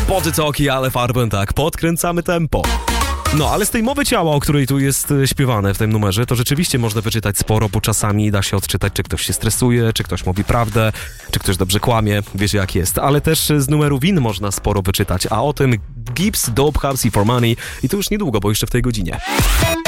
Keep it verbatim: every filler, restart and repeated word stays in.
Body Talkie, ale Farben, tak, podkręcamy tempo. No, ale z tej mowy ciała, o której tu jest śpiewane w tym numerze, to rzeczywiście można wyczytać sporo, bo czasami da się odczytać, czy ktoś się stresuje, czy ktoś mówi prawdę, czy ktoś dobrze kłamie, wiecie jak jest. Ale też z numeru Win można sporo wyczytać, a o tym Gibbs, Dope House i For Money i to już niedługo, bo jeszcze w tej godzinie.